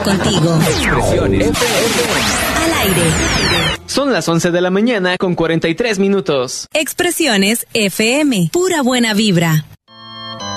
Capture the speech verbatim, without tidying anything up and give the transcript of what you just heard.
contigo. Expresiones F M. Al aire. Son las once de la mañana con cuarenta y tres minutos. Expresiones F M. Pura buena vibra.